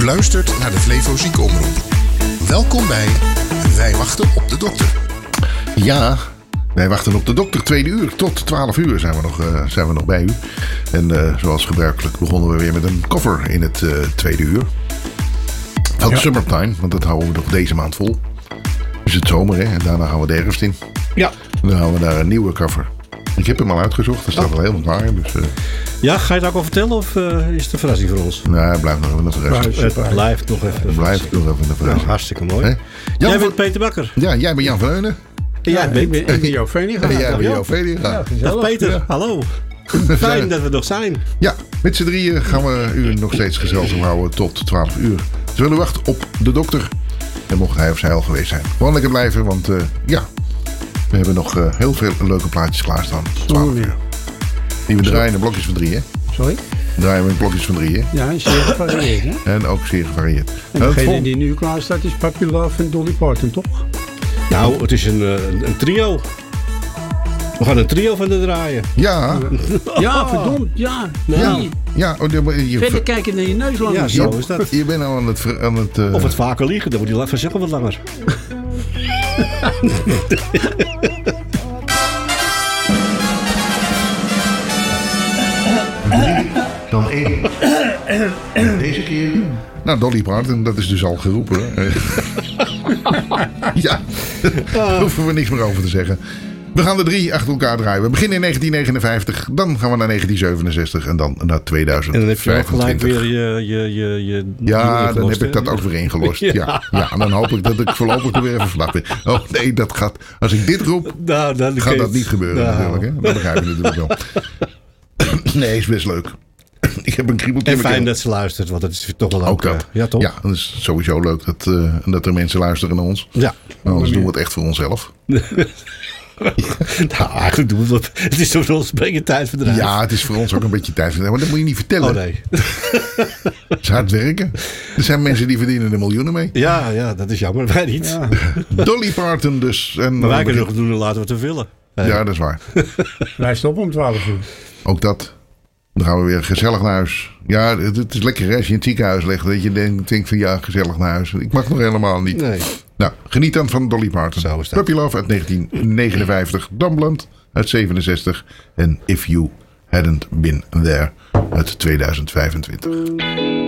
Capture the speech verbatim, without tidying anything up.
luistert naar de Flevo Ziekenomroep. Welkom bij Wij wachten op de dokter. Ja, wij wachten op de dokter. Tweede uur tot twaalf uur zijn we nog, uh, zijn we nog bij u. En uh, zoals gebruikelijk begonnen we weer met een cover in het uh, tweede uur. Van ja. Summertime, want dat houden we nog deze maand vol. Is het zomer, hè? En daarna gaan we de herfst in. Ja. Dan gaan we naar een nieuwe cover. Ik heb hem al uitgezocht, er staat oh. al helemaal klaar in. Dus, uh... ja, ga je het ook al vertellen of uh, is het een verrassing voor ons? Nee, het blijft nog even een verrassing. Het, het blijft nog even een verrassing. blijft nog even een verrassing. Nou, hartstikke mooi. Hey? Jij bent Peter Bakker. Ja, jij bent Jan Veunen. Ja, jij bent, ik ben Jo Veniga. En jij bent Jo Veniga. Ja, dag Peter, ja. Hallo. Fijn dat we nog zijn. Ja, met z'n drieën gaan we u nog steeds gezelschap houden tot twaalf uur. Terwijl u wacht op de dokter. En mocht hij of zij al geweest zijn. Gewoon lekker blijven, want uh, ja, we hebben nog uh, heel veel leuke plaatjes klaarstaan. twaalf uur. Die we draaien in blokjes van drie, hè? Sorry? Draaien we in blokjes van drie, hè? Ja, zeer gevarieerd, hè? En ook zeer gevarieerd. En degene vol... die nu klaar staat is Puppy Love en Dolly Parton, toch? Nou, het is een, een, een trio. We gaan een trio van de draaien. Ja. Ja, verdomd, ja. Nee. Ja. Ja, oh, je, je, verder kijken naar je neus langer. Ja, zo is dat. Je bent al aan het... Aan het uh... Of het vaker liegen, dan wordt die vanzelf wat langer. Drie, dan één. En deze keer... Nou, Dolly Parton, dat is dus al geroepen. Ja, daar hoeven we niks meer over te zeggen. We gaan de drie achter elkaar draaien. We beginnen in negentien negenenvijftig, dan gaan we naar negentien zevenenzestig en dan naar tweeduizend vijfentwintig. En dan heb je ook gelijk weer je... je, je, je ja, dan heb ik dat ook weer ingelost. Ja. Ja, ja, en dan hoop ik dat ik voorlopig er weer even vanaf ben. Oh nee, dat gaat... Als ik dit roep, nou, dan gaat dat niet gebeuren nou. natuurlijk. Hè? Dat begrijp je natuurlijk wel. Nee, is best leuk. Ik heb een kriebeltje. En fijn dat ze luistert, want dat is toch wel leuk. Ook dat. Ja, toch? Ja, dat is sowieso leuk dat, uh, dat er mensen luisteren naar ons. Ja. Maar anders doen we het echt voor onszelf. Nou, eigenlijk doen we het. Het is toch voor ons een beetje tijdverdrijf. Ja, het is voor ons ook een beetje tijdverdrijf. Maar dat moet je niet vertellen. Oh nee. Het is hard werken. Er zijn mensen die verdienen er miljoenen mee. Ja, ja, dat is jammer. Wij niet. Ja. Dolly Parton dus. En maar wij kunnen nog doen en laten we het te willen. Ja, dat is waar. Wij stoppen om twaalf uur. Ook dat. Dan gaan we weer gezellig naar huis. Ja, het, het is lekker hè, als je in het ziekenhuis ligt. Dat je denkt, denkt van ja, gezellig naar huis. Ik mag nog helemaal niet. Nee. Nou, geniet dan van Dolly Parton. Puppy Love uit negentien negenenvijftig. Dumbland uit zevenenzestig. En If You Hadn't Been There uit tweeduizend vijfentwintig.